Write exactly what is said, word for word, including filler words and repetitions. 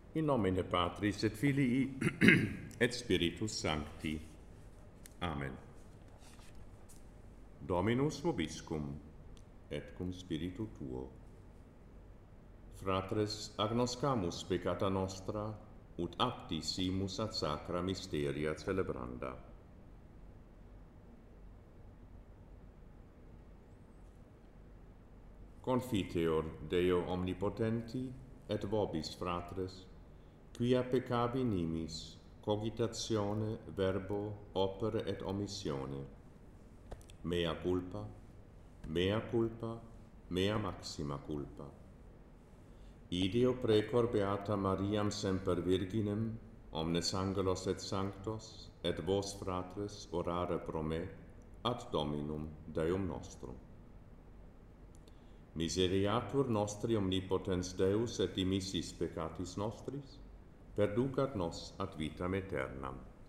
In nomine Patris et Filii et Spiritus Sancti. Amen. Dominus vobiscum, et cum spiritu tuo. Fratres, agnoscamus peccata nostra, ut apti simus ad sacra mysteria celebranda. Confiteor Deo omnipotenti, et vobis, fratres, quia peccavi nimis, cogitatione, verbo, opere et omissione. Mea culpa, mea culpa, mea maxima culpa. Ideo precor beata Mariam semper virginem, omnes angelos et sanctos, et vos, fratres, orare pro me, ad Dominum Deum nostrum. Miseriatur nostri omnipotens Deus et dimissis peccatis nostris, perducat nos ad vitam aeternam.